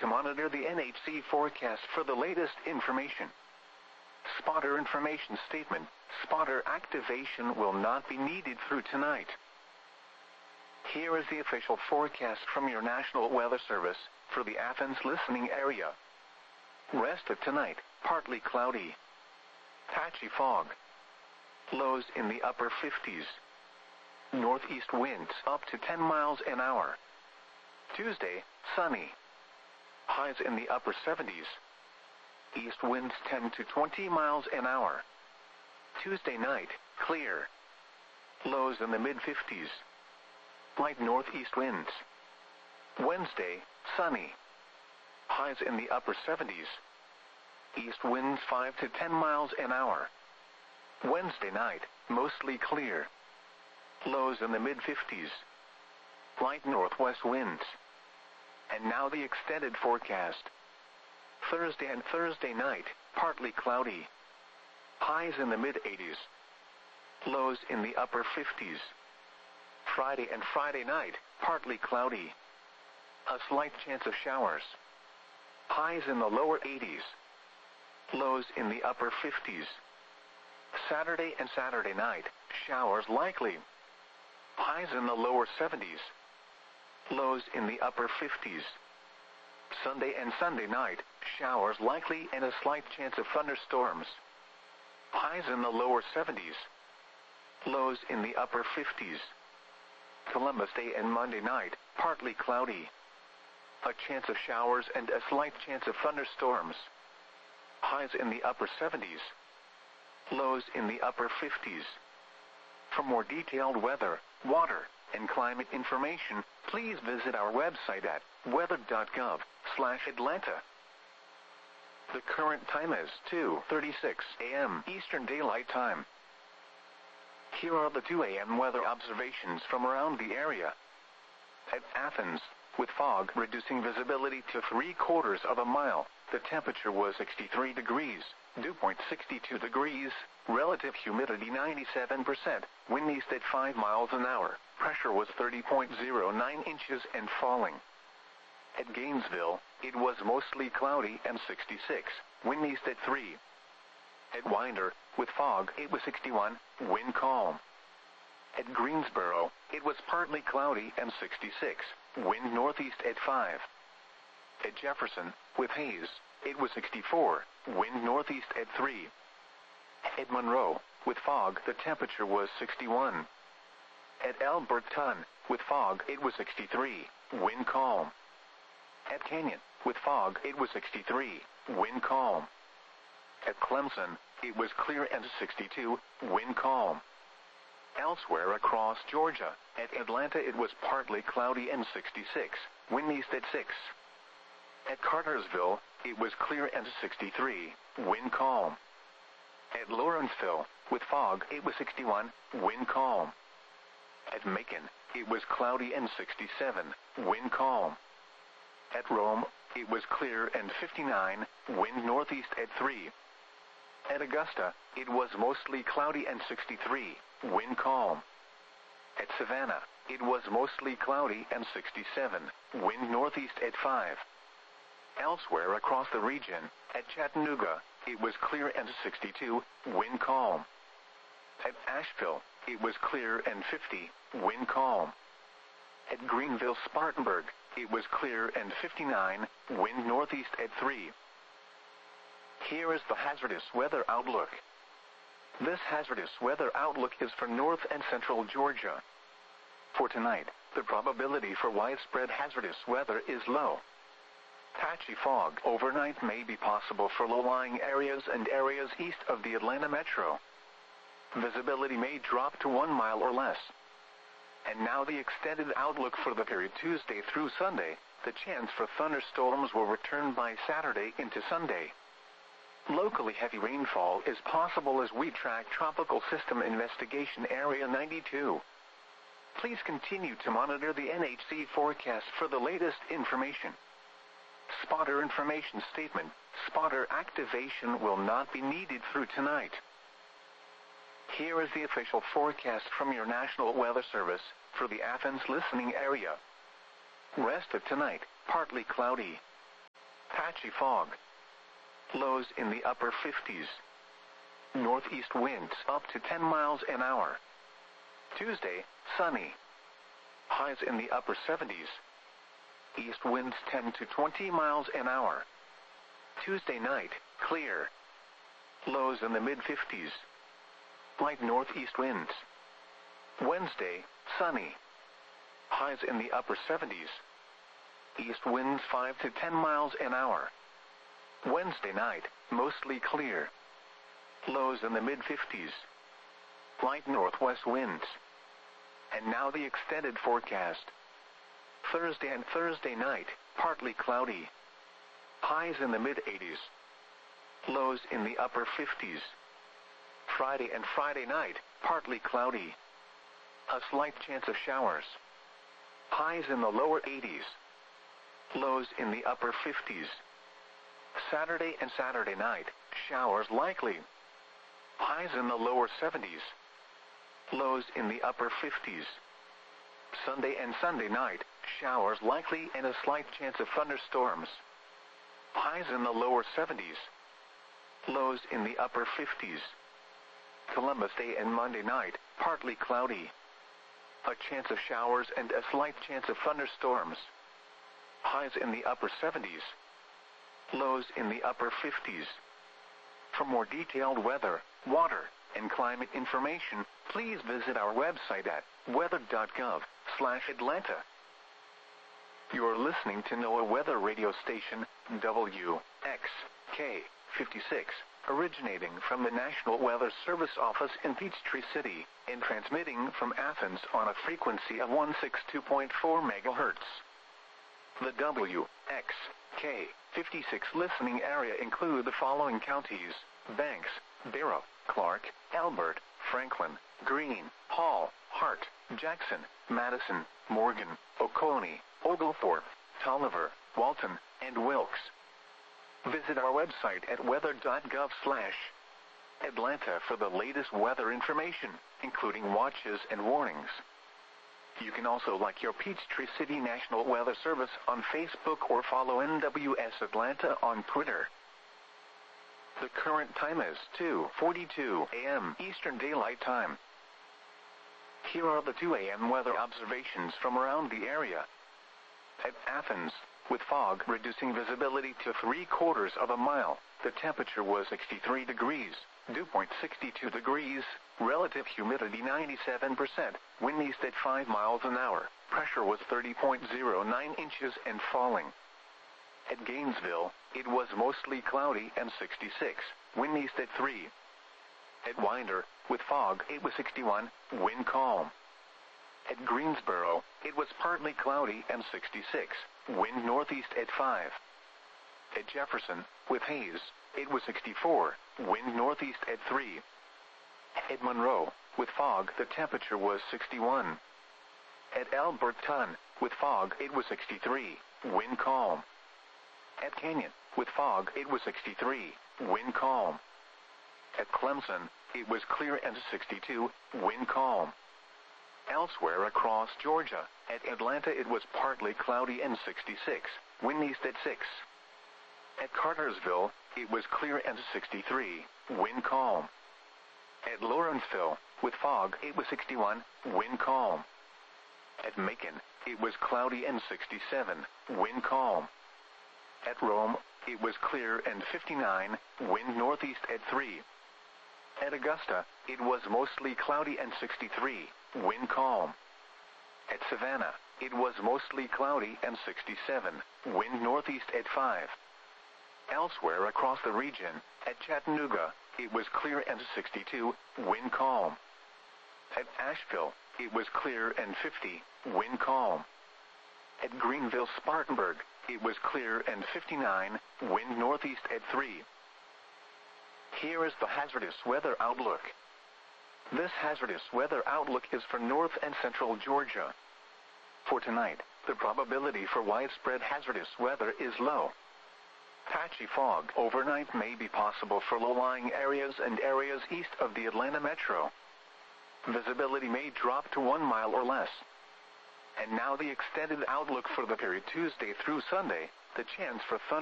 to monitor the NHC forecast for the latest information. Spotter information statement. Spotter activation will not be needed through tonight. Here is the official forecast from your National Weather Service for the Athens listening area. Rest of tonight, partly cloudy. Patchy fog. Lows in the upper 50s. Northeast winds up to 10 miles an hour. Tuesday, sunny. Highs in the upper 70s. East winds 10 to 20 miles an hour. Tuesday night, clear. Lows in the mid-50s. Light northeast winds. Wednesday, sunny. Highs in the upper 70s. East winds 5 to 10 miles an hour. Wednesday night, mostly clear. Lows in the mid-50s. Light northwest winds. And now the extended forecast. Thursday and Thursday night, partly cloudy. Highs in the mid-80s. Lows in the upper 50s. Friday and Friday night, partly cloudy. A slight chance of showers. Highs in the lower 80s. Lows in the upper 50s. Saturday and Saturday night, showers likely. Highs in the lower 70s. Lows in the upper 50s. Sunday and Sunday night, showers likely and a slight chance of thunderstorms. Highs in the lower 70s. Lows in the upper 50s. Columbus Day and Monday night, partly cloudy. A chance of showers and a slight chance of thunderstorms. Highs in the upper 70s. Lows in the upper 50s. For more detailed weather, water, and climate information, please visit our website at weather.gov/Atlanta. The current time is 2:36 a.m. Eastern Daylight Time. Here are the 2 a.m. weather observations from around the area. At Athens, with fog reducing visibility to 3/4 of a mile, the temperature was 63 degrees, dew point 62 degrees, relative humidity 97%, wind east at 5 miles an hour, pressure was 30.09 inches and falling. At Gainesville, it was mostly cloudy and 66, wind east at 3. At Winder, with fog, it was 61, wind calm. At Greensboro, it was partly cloudy and 66, wind northeast at 5. At Jefferson, with haze, it was 64, wind northeast at 3. At Monroe, with fog, the temperature was 61. At Alberton, with fog, it was 63, wind calm. At Canyon, with fog, it was 63, wind calm. At Clemson, it was clear and 62, wind calm. Elsewhere across Georgia, at Atlanta it was partly cloudy and 66, wind east at 6. At Cartersville, it was clear and 63, wind calm. At Lawrenceville, with fog, it was 61, wind calm. At Macon, it was cloudy and 67, wind calm. At Rome, it was clear and 59, wind northeast at 3. At Augusta, it was mostly cloudy and 63, wind calm. At Savannah, it was mostly cloudy and 67, wind northeast at 5. Elsewhere across the region, at Chattanooga, it was clear and 62, wind calm. At Asheville, it was clear and 50, wind calm. At Greenville-Spartanburg, it was clear and 59, wind northeast at 3. Here is the hazardous weather outlook. This hazardous weather outlook is for north and central Georgia. For tonight, the probability for widespread hazardous weather is low. Patchy fog overnight may be possible for low-lying areas and areas east of the Atlanta metro. Visibility may drop to 1 mile or less. And now the extended outlook for the period Tuesday through Sunday. The chance for thunderstorms will return by Saturday into Sunday. Locally heavy rainfall is possible as we track Tropical System Investigation Area 92. Please continue to monitor the NHC forecast for the latest information. Spotter information statement. Spotter activation will not be needed through tonight. Here is the official forecast from your National Weather Service for the Athens listening area. Rest of tonight, partly cloudy. Patchy fog. Lows in the upper 50s. Northeast winds up to 10 miles an hour. Tuesday, sunny. Highs in the upper 70s. East winds 10 to 20 miles an hour. Tuesday night, clear. Lows in the mid-50s. Light northeast winds. Wednesday, sunny. Highs in the upper 70s. East winds 5 to 10 miles an hour. Wednesday night, mostly clear. Lows in the mid-50s. Light northwest winds. And now the extended forecast. Thursday and Thursday night, partly cloudy. Highs in the mid-80s. Lows in the upper 50s. Friday and Friday night, partly cloudy. A slight chance of showers. Highs in the lower 80s. Lows in the upper 50s. Saturday and Saturday night, showers likely. Highs in the lower 70s. Lows in the upper 50s. Sunday and Sunday night, showers likely and a slight chance of thunderstorms. Highs in the lower 70s. Lows in the upper 50s. Columbus Day and Monday night, partly cloudy. A chance of showers and a slight chance of thunderstorms. Highs in the upper 70s. Lows in the upper 50s. For more detailed weather, water, and climate information, please visit our website at weather.gov/Atlanta. You're listening to NOAA Weather Radio Station, WXK-56, originating from the National Weather Service Office in Peachtree City, and transmitting from Athens on a frequency of 162.4 MHz. The WXK-56 listening area include the following counties: Banks, Barrow, Clark, Elbert, Franklin, Greene, Hall, Hart, Jackson, Madison, Morgan, Oconee, Oglethorpe, Tolliver, Walton, and Wilkes. Visit our website at weather.gov/Atlanta for the latest weather information, including watches and warnings. You can also like your Peachtree City National Weather Service on Facebook or follow NWS Atlanta on Twitter. The current time is 2:42 a.m. Eastern Daylight Time. Here are the 2 a.m. weather observations from around the area. At Athens, with fog reducing visibility to 3/4 of a mile, the temperature was 63 degrees, dew point 62 degrees, relative humidity 97%, wind east at 5 miles an hour, pressure was 30.09 inches and falling. At Gainesville, it was mostly cloudy and 66, wind east at 3. At Winder, with fog, it was 61, wind calm. At Greensboro, it was partly cloudy and 66, wind northeast at 5. At Jefferson, with haze, it was 64, wind northeast at 3. At Monroe, with fog, the temperature was 61. At Alberton, with fog, it was 63, wind calm. At Canyon, with fog, it was 63, wind calm. At Clemson, it was clear and 62, wind calm. Elsewhere across Georgia, at Atlanta it was partly cloudy and 66, wind east at 6. At Cartersville, it was clear and 63, wind calm. At Lawrenceville, with fog, it was 61, wind calm. At Macon, it was cloudy and 67, wind calm. At Rome, it was clear and 59, wind northeast at 3. At Augusta, it was mostly cloudy and 63, wind calm. At Savannah, it was mostly cloudy and 67, wind northeast at 5. Elsewhere across the region, at Chattanooga, it was clear and 62, wind calm. At Asheville, it was clear and 50, wind calm. At Greenville-Spartanburg, it was clear and 59, wind northeast at 3. Here is the hazardous weather outlook. This hazardous weather outlook is for north and central Georgia. For tonight, the probability for widespread hazardous weather is low. Patchy fog overnight may be possible for low-lying areas and areas east of the Atlanta metro. Visibility may drop to 1 mile or less. And now the extended outlook for the period Tuesday through Sunday, the chance for thunder